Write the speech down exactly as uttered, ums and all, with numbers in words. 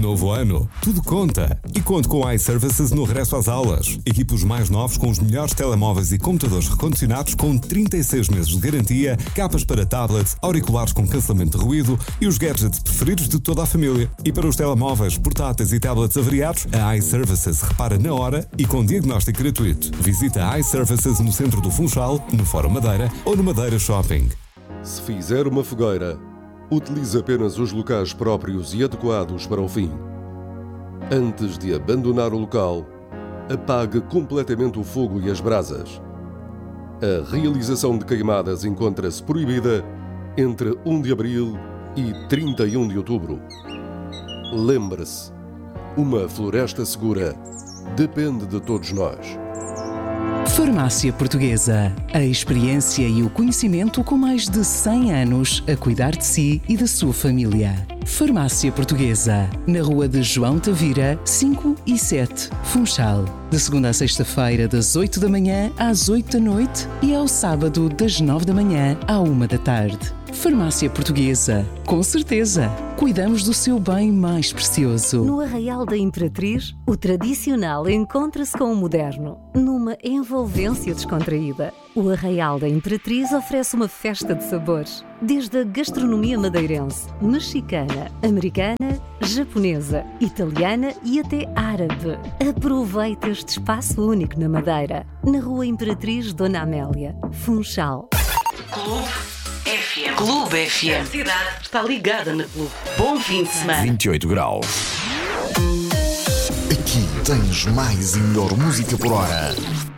Novo ano, tudo conta. E conto com a iServices no regresso às aulas. Equipe os mais novos com os melhores telemóveis e computadores recondicionados com trinta e seis meses de garantia, capas para tablets, auriculares com cancelamento de ruído e os gadgets preferidos de toda a família. E para os telemóveis, portáteis e tablets avariados, a iServices repara na hora e com diagnóstico gratuito. Visita a iServices no centro do Funchal, no Fórum Madeira ou no Madeira Shopping. Se fizer uma fogueira, utilize apenas os locais próprios e adequados para o fim. Antes de abandonar o local, apague completamente o fogo e as brasas. A realização de queimadas encontra-se proibida entre um de abril e trinta e um de outubro. Lembre-se, uma floresta segura depende de todos nós. Farmácia Portuguesa. A experiência e o conhecimento com mais de cem anos a cuidar de si e da sua família. Farmácia Portuguesa. Na rua de João Tavira, cinco e sete, Funchal. De segunda a sexta-feira, das oito da manhã às oito da noite e ao sábado, das nove da manhã à uma da tarde. Farmácia Portuguesa. Com certeza, cuidamos do seu bem mais precioso. No Arraial da Imperatriz, o tradicional encontra-se com o moderno, numa envolvência descontraída. O Arraial da Imperatriz oferece uma festa de sabores, desde a gastronomia madeirense, mexicana, americana, japonesa, italiana e até árabe. Aproveite este espaço único na Madeira, na Rua Imperatriz Dona Amélia, Funchal. Clube F M. Clube F M. A cidade está ligada na Clube. Bom fim de semana. vinte e oito graus. Aqui tens mais e melhor música por hora.